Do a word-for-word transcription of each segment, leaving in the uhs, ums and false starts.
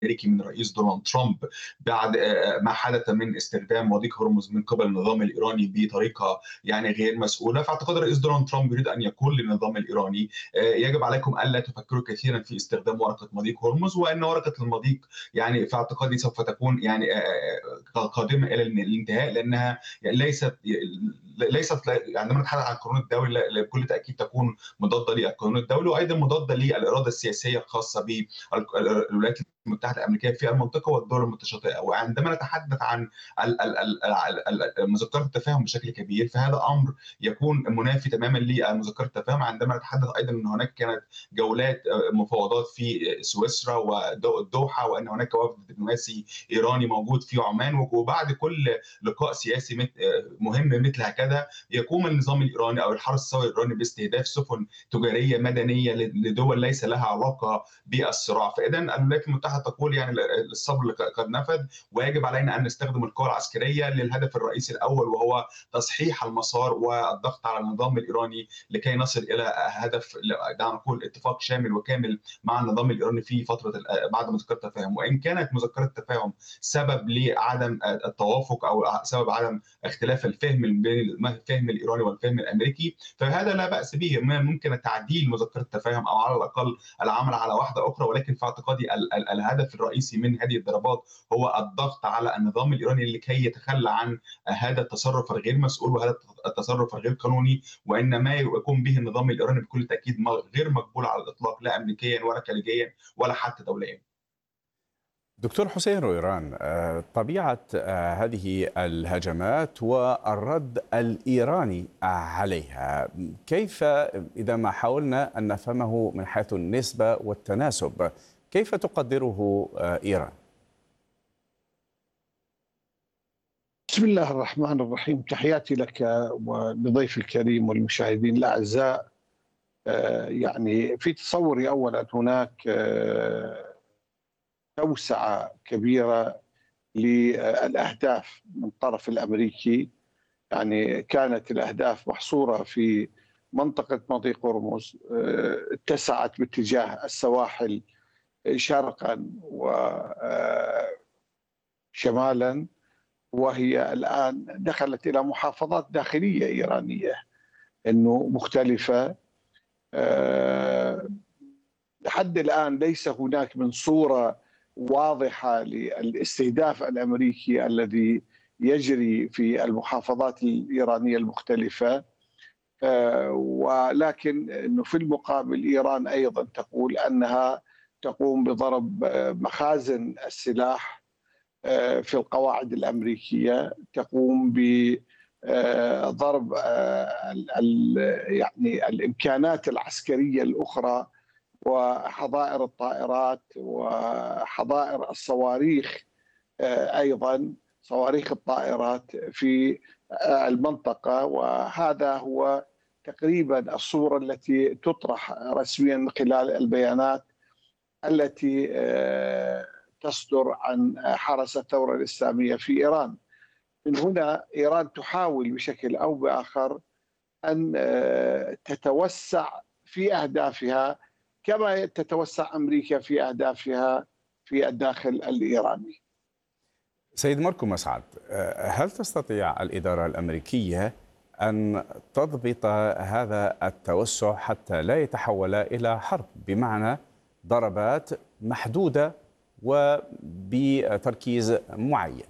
الامريكي من الرئيس دونالد ترامب بعد آه، ما حدث من استخدام مضيق هرمز من قبل النظام الايراني بطريقه يعني غير مسؤوله. فاعتقد الرئيس دونالد ترامب يريد ان يقول للنظام الايراني آه، يجب عليكم الا تفكروا كثيرا في استخدام ورقه مضيق هرمز، وان ورقه المضيق يعني في اعتقادي سوف تكون يعني آه، آه، قادمه الى الانتهاء، لانها يعني ليست ليست عندما نتحدث عن القانون الدولي بكل تاكيد تكون مضاده للقانون الدولي، وايضا مضاده للاراده السياسيه الخاصه بالولايات المتحده الامريكيه في المنطقه والدول المتشاطئه. وعندما نتحدث عن ال- ال- ال- ال- ال- مذكره التفاهم بشكل كبير، فهذا امر يكون منافي تماما لمذكره التفاهم. عندما نتحدث ايضا ان هناك كانت جولات مفاوضات في سويسرا والدوحه، وان هناك وفد دبلوماسي ايراني موجود في عمان، وبعد كل لقاء سياسي مت- مهم مثل هكذا يقوم النظام الايراني او الحرس الثوري الايراني باستهداف سفن تجاريه مدنيه لدول ليس لها علاقه بالصراع. فاذا الولايات المتحده تقول يعني الصبر قد نفذ، ويجب علينا ان نستخدم القوى العسكريه للهدف الرئيسي الاول، وهو تصحيح المسار والضغط على النظام الايراني لكي نصل الى هدف، دعنا نقول اتفاق شامل وكامل مع النظام الايراني في فتره بعد مذكره التفاهم. وان كانت مذكره التفاهم سبب لعدم التوافق او سبب عدم اختلاف الفهم بين الفهم الايراني والفهم الامريكي، فهذا لا باس به. ممكن تعديل مذكره التفاهم او على الاقل العمل على واحده اخرى، ولكن في اعتقادي ال- ال- الهدف الرئيسي من هذه الضربات هو الضغط على النظام الايراني لكي يتخلى عن هذا التصرف الغير مسؤول وهذا التصرف الغير قانوني، وان ما يقوم به النظام الايراني بكل تاكيد غير مقبول على الاطلاق، لا امريكيا ولا خليجيا ولا حتى دوليا. دكتور حسين رويران، آه، طبيعة آه، هذه الهجمات والرد الإيراني عليها، كيف إذا ما حاولنا أن نفهمه من حيث النسبة والتناسب، كيف تقدره آه، إيران؟ بسم الله الرحمن الرحيم، تحياتي لك ولضيف الكريم والمشاهدين الأعزاء. آه، يعني في تصوري أولا هناك آه، توسعة كبيرة للأهداف من الطرف الأمريكي. يعني كانت الأهداف محصورة في منطقة مضيق هرمز، آه، اتسعت باتجاه السواحل شرقا وشمالا، وهي الآن دخلت إلى محافظات داخلية إيرانية أنه مختلفة. آه، لحد الآن ليس هناك من صورة واضحة للاستهداف الأمريكي الذي يجري في المحافظات الإيرانية المختلفة. آه، ولكن أنه في المقابل إيران أيضا تقول أنها تقوم بضرب آه، مخازن السلاح آه، في القواعد الأمريكية، تقوم بضرب يعني الإمكانات العسكرية الأخرى وحظائر الطائرات وحظائر الصواريخ، آه، أيضا صواريخ الطائرات في آه، المنطقة. وهذا هو تقريبا الصورة التي تطرح رسميا من خلال البيانات التي آه، تصدر عن حرس الثورة الإسلامية في إيران. من هنا إيران تحاول بشكل أو بآخر أن آه، تتوسع في أهدافها كما تتوسع أمريكا في أهدافها في الداخل الإيراني. سيد ماركو مسعد، آه، هل تستطيع الإدارة الأمريكية أن تضبط هذا التوسع حتى لا يتحول إلى حرب، بمعنى ضربات محدودة وبتركيز معين؟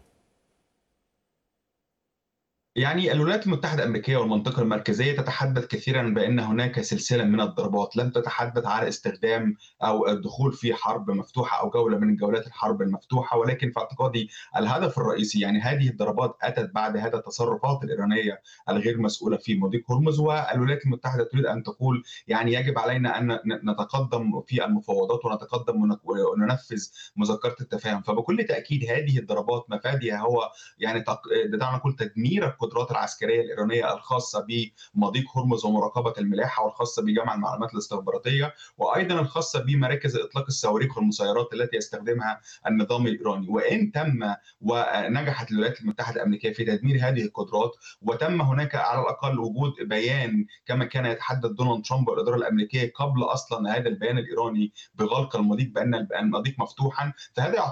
يعني الولايات المتحدة الأمريكية والمنطقة المركزية تتحدث كثيرا بأن هناك سلسلة من الضربات، لم تتحدث على استخدام أو الدخول في حرب مفتوحة أو جولة من جولات الحرب المفتوحة، ولكن في اعتقادي الهدف الرئيسي يعني هذه الضربات أتت بعد هذا التصرفات الإيرانية الغير مسؤولة في مضيق هرمز. والولايات المتحدة تريد أن تقول يعني يجب علينا أن نتقدم في المفاوضات ونتقدم وننفذ مذكرة التفاهم. فبكل تأكيد هذه الضربات مفادها هو يعني دعنا نقول تدمير القدرات العسكريه الايرانيه الخاصه بمضيق هرمز ومراقبه الملاحه، والخاصه بجمع المعلومات الاستخباراتيه، وايضا الخاصه بمراكز اطلاق الصواريخ والمسيرات التي يستخدمها النظام الايراني. وان تم ونجحت الولايات المتحده الامريكيه في تدمير هذه القدرات، وتم هناك على الاقل وجود بيان كما كان يتحدث دونالد ترامب والاداره الامريكيه قبل اصلا هذا البيان الايراني بغلق المضيق بان المضيق مفتوحا، فهذا